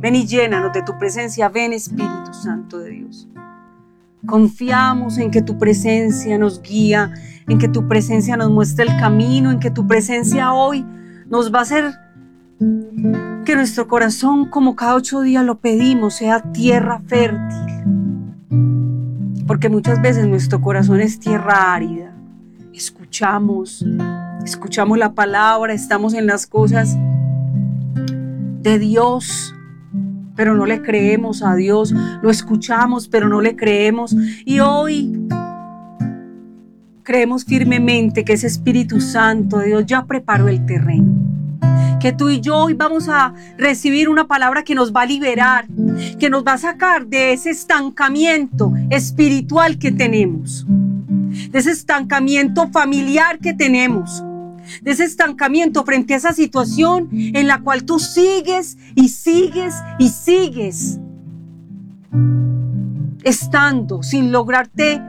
Ven y llénanos de tu presencia. Ven, Espíritu Santo de Dios. Confiamos en que tu presencia nos guía, en que tu presencia nos muestra el camino, en que tu presencia hoy nos va a hacer que nuestro corazón, como cada 8 días lo pedimos, sea tierra fértil. Porque muchas veces nuestro corazón es tierra árida. Escuchamos la palabra, estamos en las cosas de Dios, pero no le creemos a Dios. Lo escuchamos, pero no le creemos. Y hoy creemos firmemente que ese Espíritu Santo de Dios ya preparó el terreno. Que tú y yo hoy vamos a recibir una palabra que nos va a liberar, que nos va a sacar de ese estancamiento espiritual que tenemos, de ese estancamiento familiar que tenemos, de ese estancamiento frente a esa situación en la cual tú sigues y sigues y sigues estando sin lograr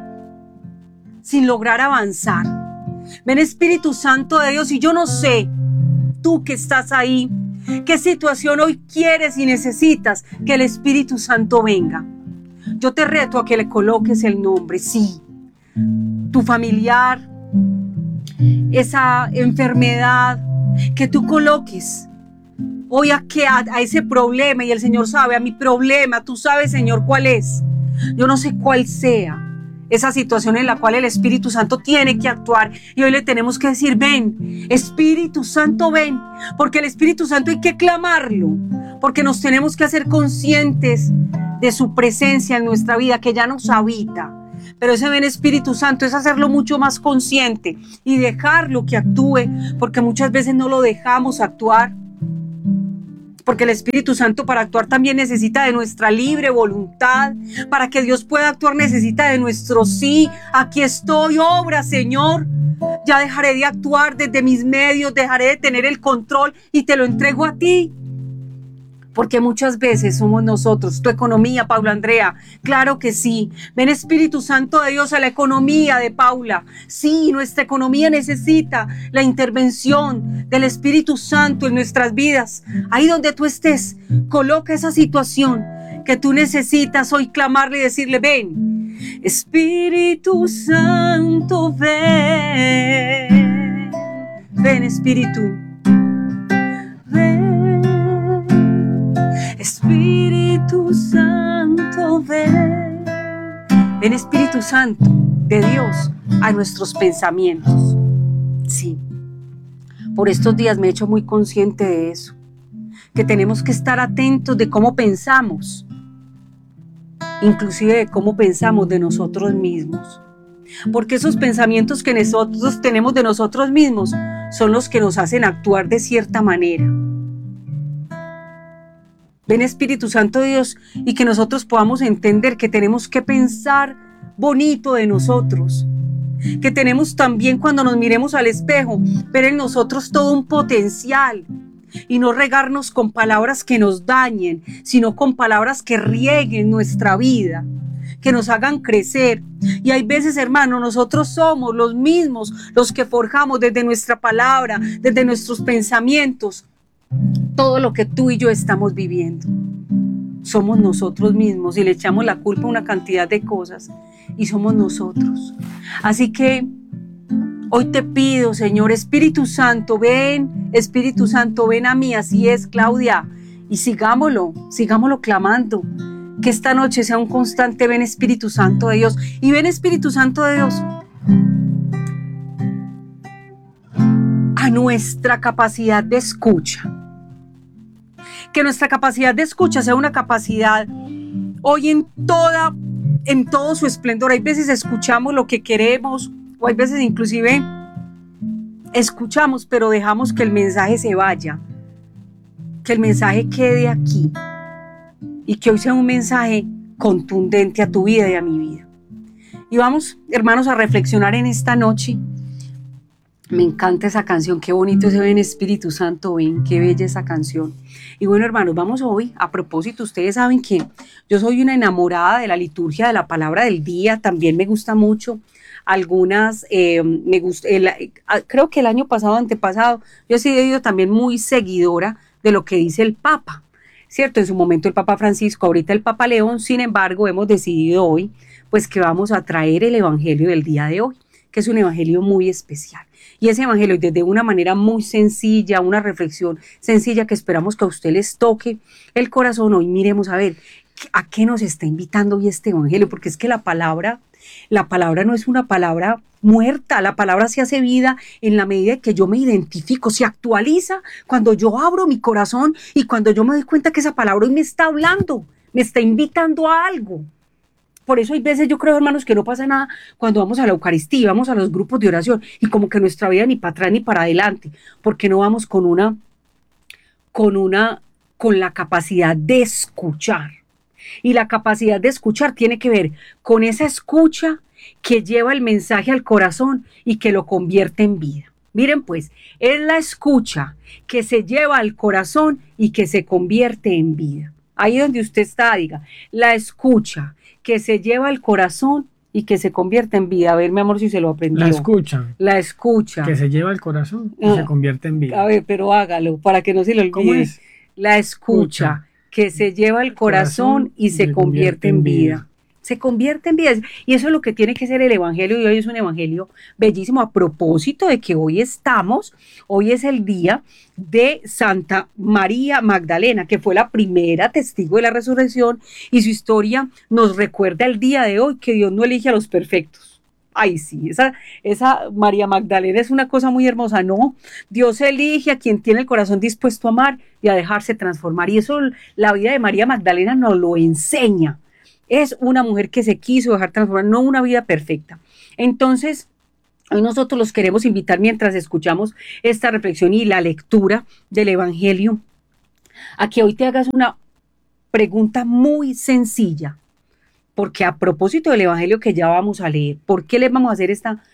avanzar. Ven, Espíritu Santo de Dios, y yo no sé, tú que estás ahí, ¿qué situación hoy quieres y necesitas que el Espíritu Santo venga? Yo te reto a que le coloques el nombre, sí, tu familiar, esa enfermedad, que tú coloques hoy a ese problema, y el Señor sabe, a mi problema, tú sabes, Señor, cuál es. Yo no sé cuál sea esa situación en la cual el Espíritu Santo tiene que actuar, y hoy le tenemos que decir: ven, Espíritu Santo, ven, porque el Espíritu Santo hay que clamarlo, porque nos tenemos que hacer conscientes de su presencia en nuestra vida, que ya nos habita. Pero ese ven, Espíritu Santo, es hacerlo mucho más consciente y dejarlo que actúe, porque muchas veces no lo dejamos actuar. Porque el Espíritu Santo, para actuar, también necesita de nuestra libre voluntad. Para que Dios pueda actuar, necesita de nuestro sí. Aquí estoy, obra, Señor. Ya dejaré de actuar desde mis medios, dejaré de tener el control y te lo entrego a ti. Porque muchas veces somos nosotros, tu economía, Paula Andrea, claro que sí. Ven, Espíritu Santo de Dios, a la economía de Paula. Sí, nuestra economía necesita la intervención del Espíritu Santo en nuestras vidas. Ahí donde tú estés, coloca esa situación que tú necesitas hoy, clamarle y decirle: ven, Espíritu Santo, ven. Ven, Espíritu. Espíritu Santo, ven. Ven, Espíritu Santo de Dios, a nuestros pensamientos. Sí, por estos días me he hecho muy consciente de eso, que tenemos que estar atentos de cómo pensamos, inclusive de cómo pensamos de nosotros mismos, porque esos pensamientos que nosotros tenemos de nosotros mismos son los que nos hacen actuar de cierta manera. Ven, Espíritu Santo de Dios, y que nosotros podamos entender que tenemos que pensar bonito de nosotros, que tenemos también, cuando nos miremos al espejo, ver en nosotros todo un potencial, y no regarnos con palabras que nos dañen, sino con palabras que rieguen nuestra vida, que nos hagan crecer. Y hay veces, hermano, nosotros somos los mismos los que forjamos desde nuestra palabra, desde nuestros pensamientos, todo lo que tú y yo estamos viviendo. Somos nosotros mismos, y le echamos la culpa a una cantidad de cosas, y somos nosotros. Así que hoy te pido, Señor, Espíritu Santo, ven, Espíritu Santo, ven a mí. Así es, Claudia, y sigámoslo clamando, que esta noche sea un constante ven, Espíritu Santo de Dios. Y ven, Espíritu Santo de Dios, a nuestra capacidad de escucha. Que nuestra capacidad de escucha sea una capacidad hoy en todo su esplendor. Hay veces escuchamos lo que queremos, o hay veces inclusive escuchamos, pero dejamos que el mensaje se vaya, que el mensaje quede aquí, y que hoy sea un mensaje contundente a tu vida y a mi vida. Y vamos, hermanos, a reflexionar en esta noche. Me encanta esa canción, qué bonito ese ven, Espíritu Santo, ven, qué bella esa canción. Y bueno, hermanos, vamos hoy, a propósito, ustedes saben que yo soy una enamorada de la liturgia de la palabra del día, también me gusta mucho. Algunas, creo que el año pasado, antepasado, yo he sido también muy seguidora de lo que dice el Papa. ¿cierto? En su momento el Papa Francisco, ahorita el Papa León. Sin embargo, hemos decidido hoy pues que vamos a traer el evangelio del día de hoy, que es un evangelio muy especial. Y ese evangelio desde una manera muy sencilla, una reflexión sencilla que esperamos que a usted les toque el corazón. Hoy miremos a ver a qué nos está invitando hoy este evangelio, porque es que la palabra no es una palabra muerta, la palabra se hace vida en la medida que yo me identifico, se actualiza cuando yo abro mi corazón y cuando yo me doy cuenta que esa palabra hoy me está hablando, me está invitando a algo. Por eso hay veces yo creo, hermanos, que no pasa nada cuando vamos a la Eucaristía, vamos a los grupos de oración y como que nuestra vida ni para atrás ni para adelante, porque no vamos con la capacidad de escuchar. Y la capacidad de escuchar tiene que ver con esa escucha que lleva el mensaje al corazón y que lo convierte en vida. Miren pues, es la escucha que se lleva al corazón y que se convierte en vida. Ahí donde usted está, diga, la escucha que se lleva al corazón y que se convierte en vida. A ver, mi amor, si se lo aprendió. La escucha. Que se lleva al corazón y se convierte en vida. A ver, pero hágalo para que no se lo olvide. ¿Cómo es? La escucha que se lleva al corazón y se convierte en vida. Se convierte en vida. Y eso es lo que tiene que ser el evangelio. Y hoy es un evangelio bellísimo a propósito de que hoy es el día de Santa María Magdalena, que fue la primera testigo de la resurrección, y su historia nos recuerda el día de hoy que Dios no elige a los perfectos. Ay, sí, esa María Magdalena es una cosa muy hermosa, ¿no? Dios elige a quien tiene el corazón dispuesto a amar y a dejarse transformar. Y eso la vida de María Magdalena nos lo enseña. Es una mujer que se quiso dejar transformar, no una vida perfecta. Entonces, hoy nosotros los queremos invitar mientras escuchamos esta reflexión y la lectura del Evangelio, a que hoy te hagas una pregunta muy sencilla, porque a propósito del Evangelio que ya vamos a leer, ¿por qué le vamos a hacer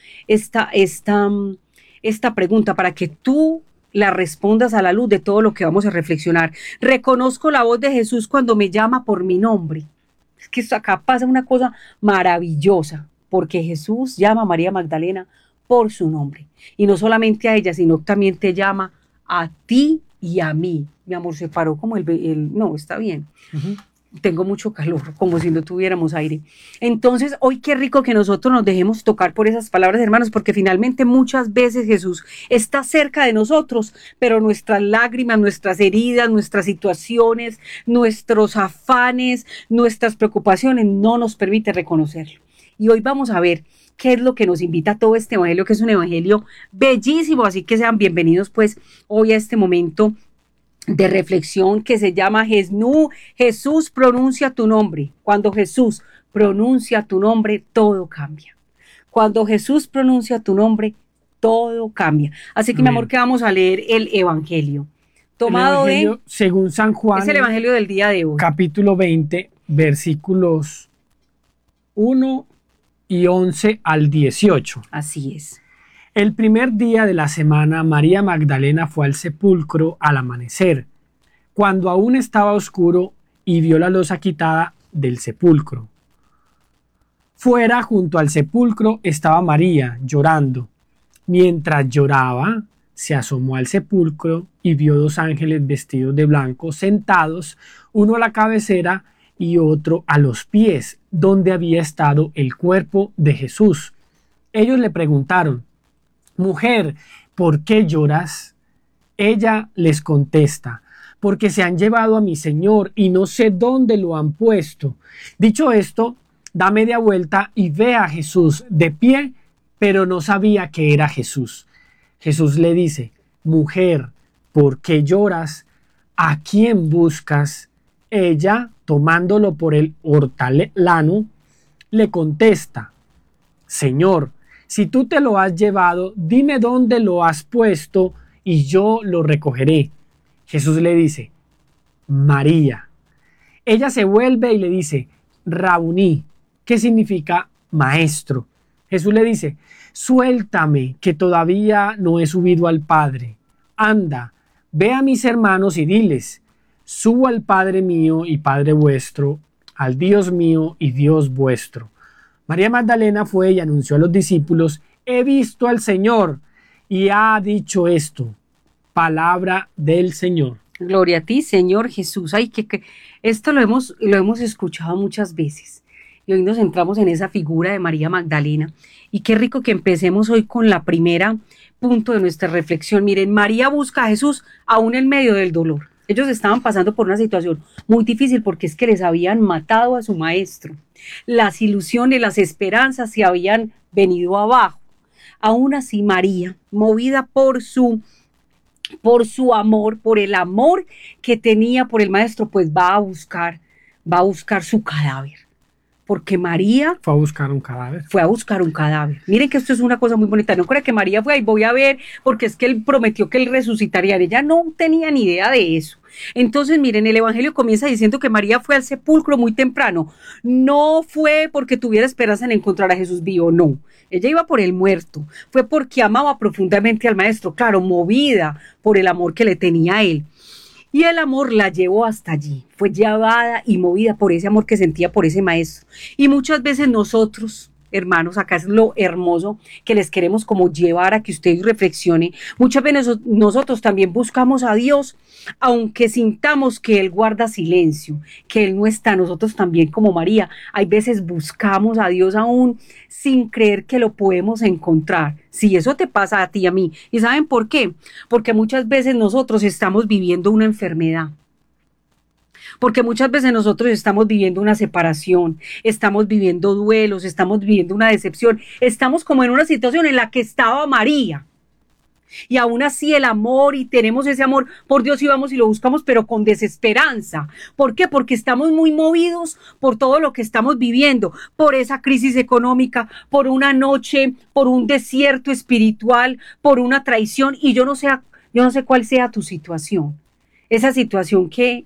esta pregunta? Para que tú la respondas a la luz de todo lo que vamos a reflexionar. Reconozco la voz de Jesús cuando me llama por mi nombre. Es que acá pasa una cosa maravillosa, porque Jesús llama a María Magdalena por su nombre. Y no solamente a ella, sino también te llama a ti y a mí. Mi amor, se paró como no, está bien. Tengo mucho calor, como si no tuviéramos aire. Entonces, hoy qué rico que nosotros nos dejemos tocar por esas palabras, hermanos, porque finalmente muchas veces Jesús está cerca de nosotros, pero nuestras lágrimas, nuestras heridas, nuestras situaciones, nuestros afanes, nuestras preocupaciones no nos permite reconocerlo. Y hoy vamos a ver qué es lo que nos invita a todo este evangelio, que es un evangelio bellísimo, así que sean bienvenidos pues hoy a este momento de reflexión que se llama Jesús pronuncia tu nombre. Cuando Jesús pronuncia tu nombre, todo cambia. Cuando Jesús pronuncia tu nombre, todo cambia. Así que, mi amor, que vamos a leer el Evangelio. Tomado el Evangelio, según San Juan, es el Evangelio del día de hoy. Capítulo 20, versículos 1 y 11 al 18. Así es. El primer día de la semana, María Magdalena fue al sepulcro al amanecer, cuando aún estaba oscuro, y vio la losa quitada del sepulcro. Fuera, junto al sepulcro, estaba María llorando. Mientras lloraba, se asomó al sepulcro y vio dos ángeles vestidos de blanco sentados, uno a la cabecera y otro a los pies, donde había estado el cuerpo de Jesús. Ellos le preguntaron: «Mujer, ¿por qué lloras?». Ella les contesta: «Porque se han llevado a mi Señor y no sé dónde lo han puesto». Dicho esto, da media vuelta y ve a Jesús de pie, pero no sabía que era Jesús. Jesús le dice: «Mujer, ¿por qué lloras? ¿A quién buscas?». Ella, tomándolo por el hortelano, le contesta: «Señor, si tú te lo has llevado, dime dónde lo has puesto y yo lo recogeré». Jesús le dice: «María». Ella se vuelve y le dice: «Rabuní», que significa maestro. Jesús le dice: «Suéltame, que todavía no he subido al Padre. Anda, ve a mis hermanos y diles: subo al Padre mío y Padre vuestro, al Dios mío y Dios vuestro». María Magdalena fue y anunció a los discípulos: «He visto al Señor», y ha dicho esto. Palabra del Señor. Gloria a ti, Señor Jesús. Ay, esto lo hemos escuchado muchas veces. Y hoy nos centramos en esa figura de María Magdalena. Y qué rico que empecemos hoy con la primera punto de nuestra reflexión. Miren, María busca a Jesús aún en medio del dolor. Ellos estaban pasando por una situación muy difícil porque es que les habían matado a su maestro. Las ilusiones, las esperanzas se habían venido abajo. Aún así, María, movida por su amor, por el amor que tenía por el maestro, pues va a buscar su cadáver. Porque María Fue a buscar un cadáver. fue a buscar un cadáver. Miren que esto es una cosa muy bonita. No creo que María fue ahí, voy a ver, porque es que él prometió que él resucitaría. Ella no tenía ni idea de eso. Entonces, miren, el Evangelio comienza diciendo que María fue al sepulcro muy temprano. No fue porque tuviera esperanza en encontrar a Jesús vivo, no. Ella iba por el muerto. Fue porque amaba profundamente al maestro, claro, movida por el amor que le tenía a él. Y el amor la llevó hasta allí, fue llevada y movida por ese amor que sentía por ese maestro. Y muchas veces nosotros, hermanos, acá es lo hermoso que les queremos como llevar a que usted reflexione. Muchas veces nosotros también buscamos a Dios, aunque sintamos que Él guarda silencio, que Él no está. Nosotros también como María, hay veces buscamos a Dios aún sin creer que lo podemos encontrar. Si eso te pasa a ti y a mí. ¿Y saben por qué? Porque muchas veces nosotros estamos viviendo una enfermedad. Porque muchas veces nosotros estamos viviendo una separación, estamos viviendo duelos, estamos viviendo una decepción, estamos como en una situación en la que estaba María. Y aún así el amor, y tenemos ese amor por Dios y vamos y lo buscamos, pero con desesperanza. ¿Por qué? Porque estamos muy movidos por todo lo que estamos viviendo, por esa crisis económica, por una noche, por un desierto espiritual, por una traición, y yo no sé cuál sea tu situación. Esa situación que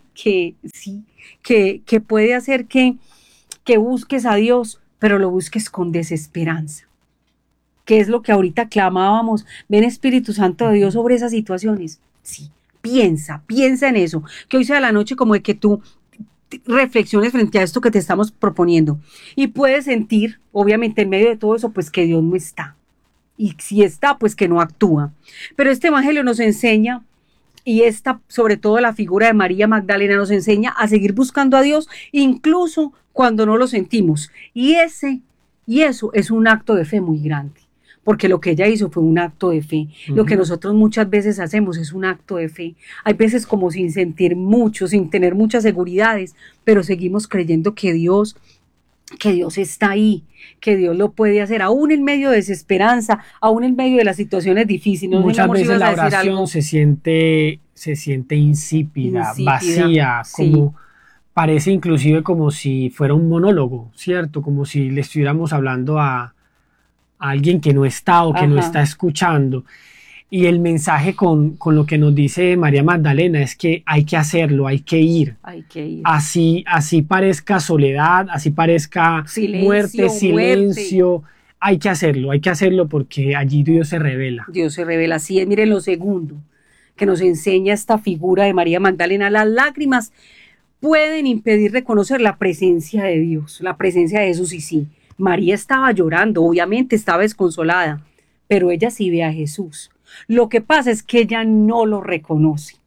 puede hacer que busques a Dios, pero lo busques con desesperanza. ¿Qué es lo que ahorita clamábamos? Ven, Espíritu Santo de Dios, sobre esas situaciones. Sí, piensa en eso. Que hoy sea la noche como de que tú reflexiones frente a esto que te estamos proponiendo. Y puedes sentir, obviamente, en medio de todo eso, pues que Dios no está. Y si está, pues que no actúa. Pero este evangelio nos enseña, y sobre todo la figura de María Magdalena, nos enseña a seguir buscando a Dios, incluso cuando no lo sentimos. Y eso es un acto de fe muy grande. Porque lo que ella hizo fue un acto de fe. Lo que nosotros muchas veces hacemos es un acto de fe. Hay veces como sin sentir mucho, sin tener muchas seguridades, pero seguimos creyendo que Dios está ahí, que Dios lo puede hacer, aún en medio de desesperanza, aún en medio de las situaciones difíciles. Muchas veces la oración se siente insípida, vacía, sí. Como parece inclusive como si fuera un monólogo, ¿cierto? Como si le estuviéramos hablando a alguien que no está o que no está escuchando. Y el mensaje con lo que nos dice María Magdalena es que hay que hacerlo, hay que ir. Así parezca soledad, así parezca muerte, silencio. Hay que hacerlo porque allí Dios se revela. Dios se revela, así es. Miren lo segundo que nos enseña esta figura de María Magdalena. Las lágrimas pueden impedir reconocer la presencia de Dios, la presencia de Jesús, y sí. María estaba llorando, obviamente estaba desconsolada, pero ella sí ve a Jesús. Lo que pasa es que ella no lo reconoce,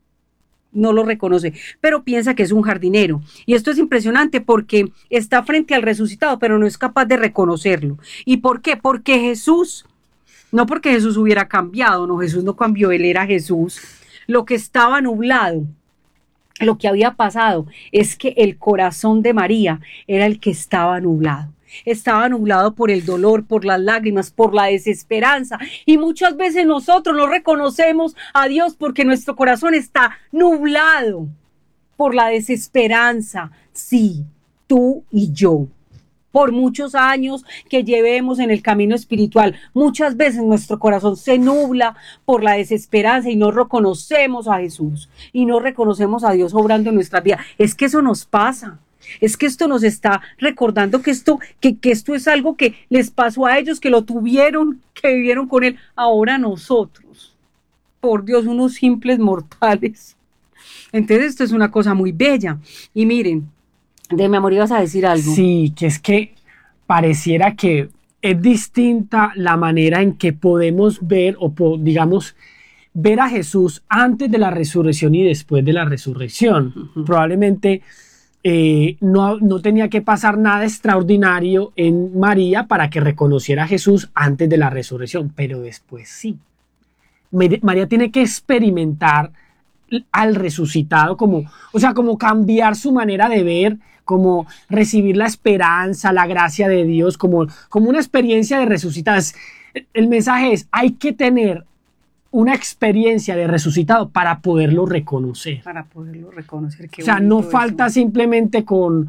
pero piensa que es un jardinero. Y esto es impresionante porque está frente al resucitado, pero no es capaz de reconocerlo. ¿Y por qué? Porque Jesús, no porque Jesús hubiera cambiado, no, Jesús no cambió, él era Jesús. Lo que estaba nublado, lo que había pasado, es que el corazón de María era el que estaba nublado. Estaba nublado por el dolor, por las lágrimas, por la desesperanza. Y muchas veces nosotros no reconocemos a Dios porque nuestro corazón está nublado por la desesperanza. Sí, tú y yo. Por muchos años que llevemos en el camino espiritual, muchas veces nuestro corazón se nubla por la desesperanza y no reconocemos a Jesús y no reconocemos a Dios obrando en nuestra vida. Es que eso nos pasa. Es que esto nos está recordando que esto es algo que les pasó a ellos, que lo tuvieron, que vivieron con él. Ahora nosotros, por Dios, unos simples mortales. Entonces esto es una cosa muy bella. Y miren, de mi amor, ¿ibas a decir algo? Sí, que es que pareciera que es distinta la manera en que podemos ver o digamos ver a Jesús antes de la resurrección y después de la resurrección. Probablemente no tenía que pasar nada extraordinario en María para que reconociera a Jesús antes de la resurrección, pero después sí. María tiene que experimentar al resucitado, como cambiar su manera de ver, como recibir la esperanza, la gracia de Dios, como una experiencia de resucitado. El mensaje es, hay que tener una experiencia de resucitado para poderlo reconocer. Para poderlo reconocer. O sea, no falta simplemente con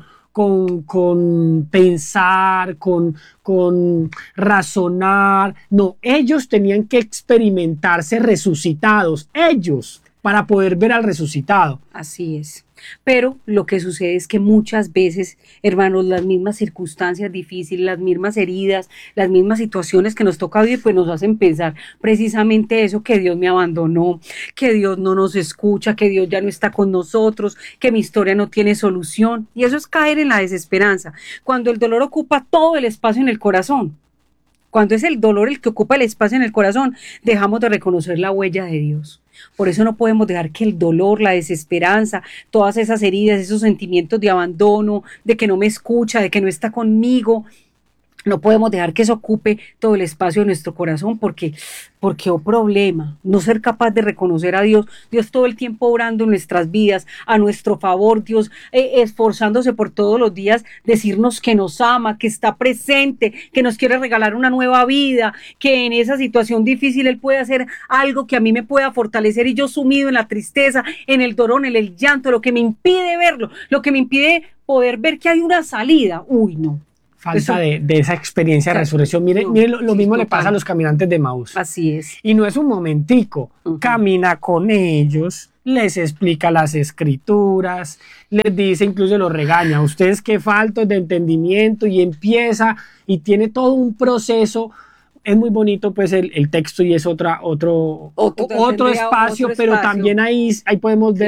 pensar, con razonar. No, ellos tenían que experimentarse resucitados, ellos, para poder ver al resucitado. Así es. Pero lo que sucede es que muchas veces, hermanos, las mismas circunstancias difíciles, las mismas heridas, las mismas situaciones que nos toca vivir, pues nos hacen pensar precisamente eso, que Dios me abandonó, que Dios no nos escucha, que Dios ya no está con nosotros, que mi historia no tiene solución. Y eso es caer en la desesperanza, cuando el dolor ocupa todo el espacio en el corazón. Cuando es el dolor el que ocupa el espacio en el corazón, dejamos de reconocer la huella de Dios. Por eso no podemos dejar que el dolor, la desesperanza, todas esas heridas, esos sentimientos de abandono, de que no me escucha, de que no está conmigo, no podemos dejar que eso ocupe todo el espacio de nuestro corazón, porque problema, no ser capaz de reconocer a Dios, Dios todo el tiempo obrando en nuestras vidas, a nuestro favor, Dios esforzándose por todos los días, decirnos que nos ama, que está presente, que nos quiere regalar una nueva vida, que en esa situación difícil Él puede hacer algo que a mí me pueda fortalecer y yo sumido en la tristeza, en el dolor, en el llanto, lo que me impide verlo, lo que me impide poder ver que hay una salida. Uy, no. Falta de esa experiencia de resurrección. Mire, lo sí, mismo total. Le pasa a los caminantes de Emaús. Así es. Y no es un momentico. Camina con ellos, les explica las escrituras, les dice, incluso los regaña. Ustedes qué faltos de entendimiento, y empieza y tiene todo un proceso. Es muy bonito pues el texto, y es otro espacio, pero también ahí podemos ver